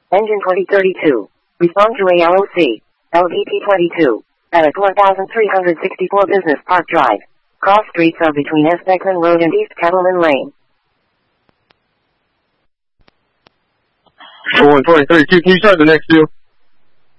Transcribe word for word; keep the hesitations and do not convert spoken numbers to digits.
Engine twenty thirty-two. Respond to A L O C. L V P twenty-two. At one thousand three hundred sixty-four Business Park Drive. Cross streets are between S. Beckman Road and East Cattleman Lane. oh one twenty thirty-two, can you start the next view?